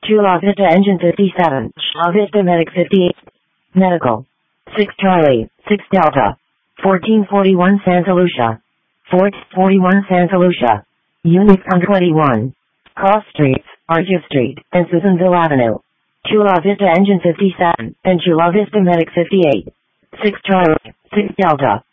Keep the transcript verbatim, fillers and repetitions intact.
Chula Vista Engine fifty-seven, Chula Vista Medic fifty-eight, Medical, six Charlie, six Delta, fourteen forty-one Santa Lucia, four forty-one Santa Lucia, Unit one twenty-one, Cross Streets, Argyle Street, and Susanville Avenue. Chula Vista Engine fifty-seven, and Chula Vista Medic fifty-eight, six Charlie, six Delta,